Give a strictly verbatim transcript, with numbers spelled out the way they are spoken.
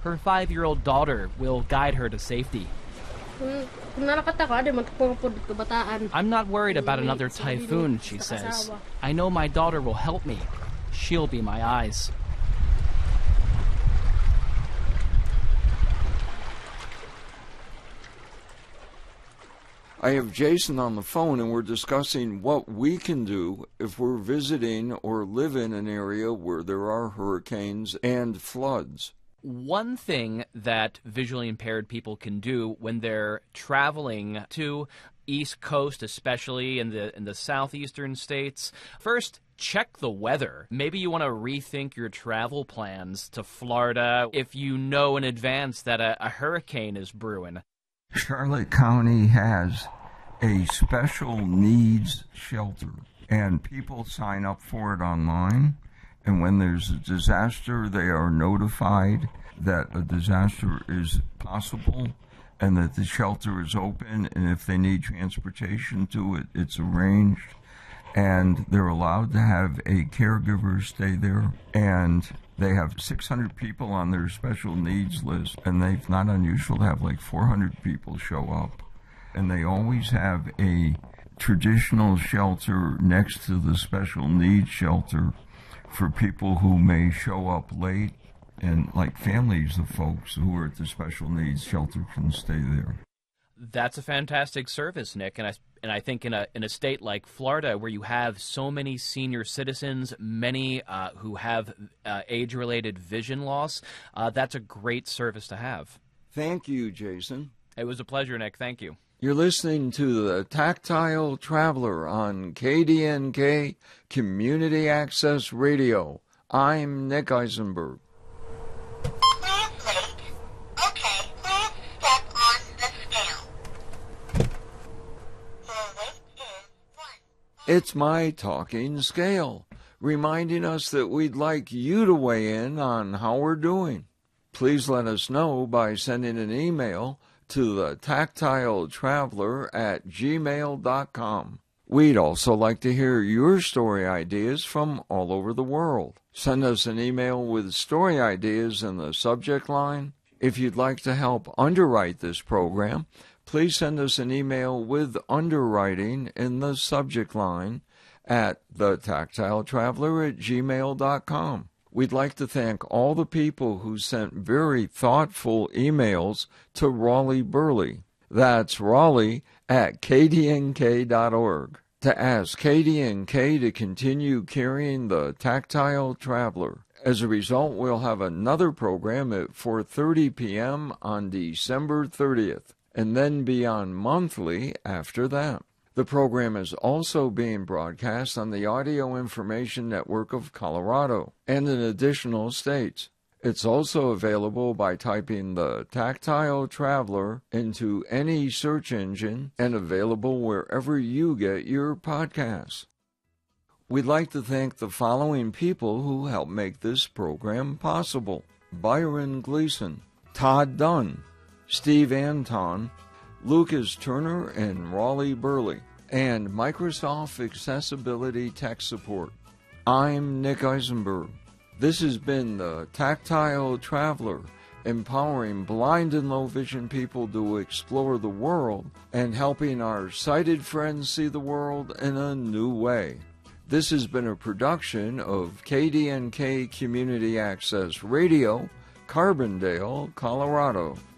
Her five-year-old daughter will guide her to safety. I'm not worried about another typhoon, she says. I know my daughter will help me. She'll be my eyes. I have Jason on the phone, and we're discussing what we can do if we're visiting or live in an area where there are hurricanes and floods. One thing that visually impaired people can do when they're traveling to East Coast, especially in the in the southeastern states, first, check the weather. Maybe you want to rethink your travel plans to Florida if you know in advance that a, a hurricane is brewing. Charlotte County has a special needs shelter, and people sign up for it online. And when there's a disaster, they are notified that a disaster is possible and that the shelter is open. And if they need transportation to it, it's arranged. And they're allowed to have a caregiver stay there. And they have six hundred people on their special needs list. And they've not unusual to have like four hundred people show up. And they always have a traditional shelter next to the special needs shelter for people who may show up late, and like families of folks who are at the special needs shelter can stay there. That's a fantastic service, Nick, and I and I think in a in a state like Florida, where you have so many senior citizens, many uh, who have uh, age-related vision loss, uh, that's a great service to have. Thank you, Jason. It was a pleasure, Nick. Thank you. You're listening to the Tactile Traveler on K D N K Community Access Radio. I'm Nick Eisenberg. Translate. Okay, please step on the scale. Your weight is one. It's my talking scale, reminding us that we'd like you to weigh in on how we're doing. Please let us know by sending an email to the tactile traveler at gmail dot com. We'd also like to hear your story ideas from all over the world. Send us an email with story ideas in the subject line. If you'd like to help underwrite this program, please send us an email with underwriting in the subject line at the tactile traveler at gmail dot com. We'd like to thank all the people who sent very thoughtful emails to Raleigh Burley. That's Raleigh at k d n k dot org to ask K D N K to continue carrying the Tactile Traveler. As a result, we'll have another program at four thirty p.m. on December thirtieth, and then be on monthly after that. The program is also being broadcast on the Audio Information Network of Colorado and in additional states. It's also available by typing the Tactile Traveler into any search engine and available wherever you get your podcasts. We'd like to thank the following people who helped make this program possible: Byron Gleason, Todd Dunn, Steve Anton, Lucas Turner, and Raleigh Burley, and Microsoft Accessibility Tech Support. I'm Nick Eisenberg. This has been the Tactile Traveler, empowering blind and low vision people to explore the world and helping our sighted friends see the world in a new way. This has been a production of K D N K Community Access Radio, Carbondale, Colorado.